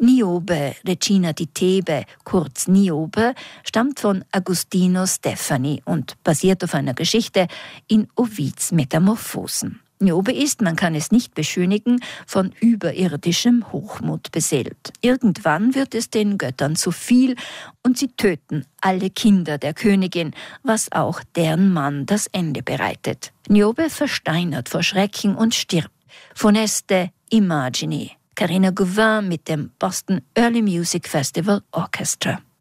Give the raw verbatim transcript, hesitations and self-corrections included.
Niobe, Regina di Thebe, kurz Niobe, stammt von Agostino Stefani und basiert auf einer Geschichte in Ovids Metamorphosen. Niobe ist, man kann es nicht beschönigen, von überirdischem Hochmut beseelt. Irgendwann wird es den Göttern zu viel und sie töten alle Kinder der Königin, was auch deren Mann das Ende bereitet. Niobe versteinert vor Schrecken und stirbt. Funeste Immagini. Carina Gauvin mit dem Boston Early Music Festival Orchestra.